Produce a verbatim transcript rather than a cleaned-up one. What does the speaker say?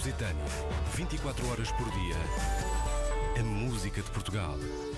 Lusitânia, vinte e quatro horas por dia. A música de Portugal.